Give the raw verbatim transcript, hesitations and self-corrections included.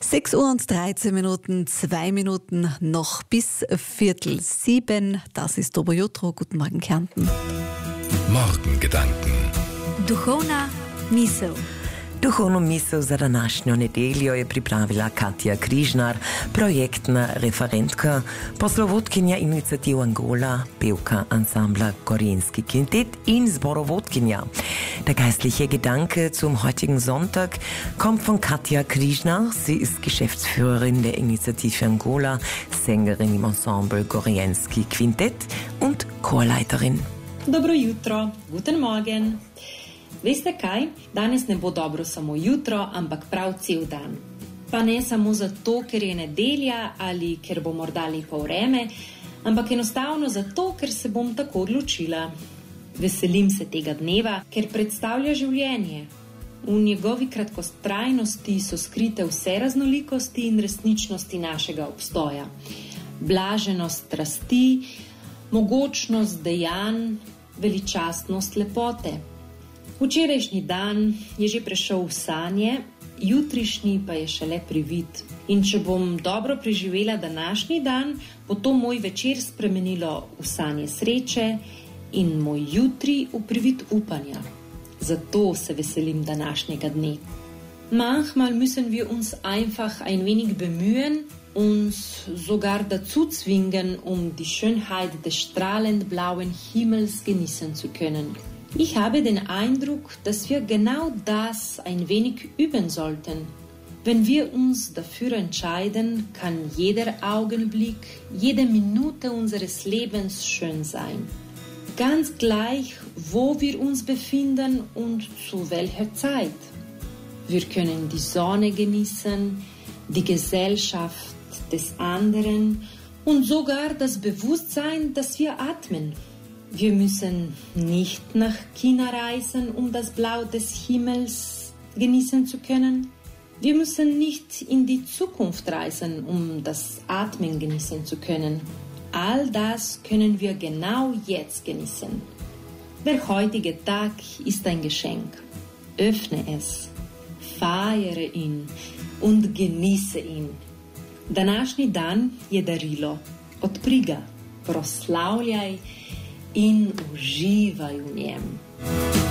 sechs Uhr und dreizehn Minuten, zwei Minuten noch bis Viertel sieben. Das ist Dobro Jutro. Guten Morgen, Kärnten. Morgengedanken. Duhovna misel. Duhovnu misel za današnjo nedeljo je pripravila Katja Križnar, projektna referentka, poslovodkinja iniciativ Angola, pevka Ensembla Gorenski Quintet in Zborovodkinja. Der geistliche Gedanke zum heutigen Sonntag kommt von Katja Križnar. Sie ist Geschäftsführerin der Initiative Angola, Sängerin im Ensemble Gorenski Quintet und Chorleiterin. Dobro jutro, guten Morgen. Veste kaj? Danes ne bo dobro samo jutro, ampak prav cel dan. Pa ne samo zato, ker je nedelja ali ker bo morda lepo vreme, ampak enostavno zato, ker se bom tako odločila. Veselim se tega dneva, ker predstavlja življenje. V njegovi kratkotrajnosti so skrite vse raznolikosti in resničnosti našega obstoja. Blaženost strasti, mogočnost dejanj, veličastnost lepote. Včerajšnji dan je že prešel v sanje, jutrišnji pa je šele privid. In če bom dobro preživela današnji dan, bo to moj večer spremenilo v sanje sreče in moj jutri v privid upanja. Zato se veselim današnjega dne. Manchmal müssen wir uns einfach ein wenig bemühen, uns sogar dazu zwingen, um die Schönheit des strahlend blauen Himmels genießen zu können. Ich habe den Eindruck, dass wir genau das ein wenig üben sollten. Wenn wir uns dafür entscheiden, kann jeder Augenblick, jede Minute unseres Lebens schön sein. Ganz gleich, wo wir uns befinden und zu welcher Zeit. Wir können die Sonne genießen, die Gesellschaft des anderen und sogar das Bewusstsein, dass wir atmen. Wir müssen nicht nach China reisen, um das Blau des Himmels genießen zu können. Wir müssen nicht in die Zukunft reisen, um das Atmen genießen zu können. All das können wir genau jetzt genießen. Der heutige Tag ist ein Geschenk. Öffne es, feiere ihn und genieße ihn. Današnji dan je darilo. Odpri ga, proslavljaj in uživaj v njem.